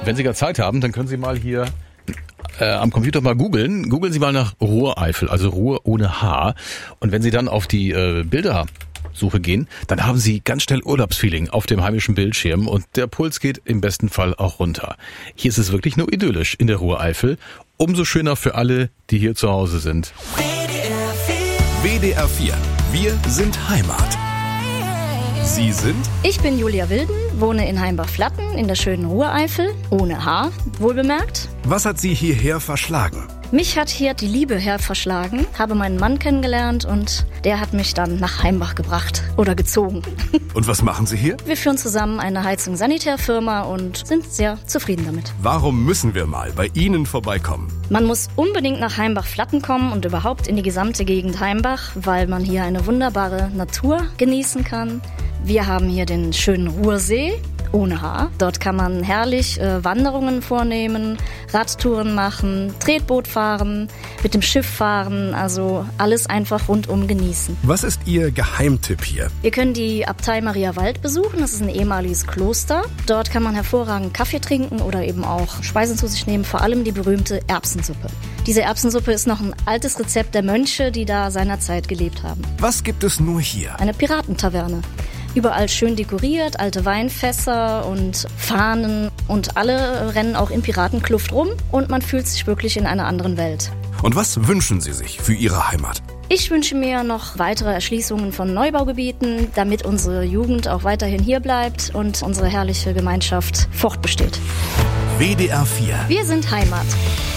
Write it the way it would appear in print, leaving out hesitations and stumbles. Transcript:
Wenn Sie gerade Zeit haben, dann können Sie mal hier am Computer mal googeln. Googeln Sie mal nach Ruhreifel, also Ruhr ohne H. Und wenn Sie dann auf die Bildersuche gehen, dann haben Sie ganz schnell Urlaubsfeeling auf dem heimischen Bildschirm und der Puls geht im besten Fall auch runter. Hier ist es wirklich nur idyllisch in der Ruhreifel. Umso schöner für alle, die hier zu Hause sind. WDR 4. Wir sind Heimat. Sie sind? Ich bin Julia Wilden, wohne in Heimbach-Flatten in der schönen Ruhreifel, ohne H, wohlbemerkt. Was hat Sie hierher verschlagen? Mich hat hier die Liebe verschlagen, habe meinen Mann kennengelernt und der hat mich dann nach Heimbach gebracht oder gezogen. Und was machen Sie hier? Wir führen zusammen eine Heizung-Sanitärfirma und sind sehr zufrieden damit. Warum müssen wir mal bei Ihnen vorbeikommen? Man muss unbedingt nach Heimbach-Flatten kommen und überhaupt in die gesamte Gegend Heimbach, weil man hier eine wunderbare Natur genießen kann. Wir haben hier den schönen Ruhrsee, ohne H. Dort kann man herrlich Wanderungen vornehmen, Radtouren machen, Tretboot fahren, mit dem Schiff fahren, also alles einfach rundum genießen. Was ist Ihr Geheimtipp hier? Wir können die Abtei Mariawald besuchen, das ist ein ehemaliges Kloster. Dort kann man hervorragend Kaffee trinken oder eben auch Speisen zu sich nehmen, vor allem die berühmte Erbsensuppe. Diese Erbsensuppe ist noch ein altes Rezept der Mönche, die da seinerzeit gelebt haben. Was gibt es nur hier? Eine Piratentaverne. Überall schön dekoriert, alte Weinfässer und Fahnen und alle rennen auch in Piratenkluft rum und man fühlt sich wirklich in einer anderen Welt. Und was wünschen Sie sich für Ihre Heimat? Ich wünsche mir noch weitere Erschließungen von Neubaugebieten, damit unsere Jugend auch weiterhin hier bleibt und unsere herrliche Gemeinschaft fortbesteht. WDR 4. Wir sind Heimat.